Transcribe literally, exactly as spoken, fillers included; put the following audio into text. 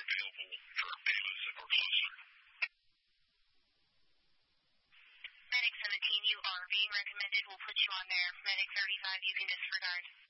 available for ambulance or closer. Medic seventeen, you are being recommended. We'll put you on there. Medic thirty-five, you can disregard.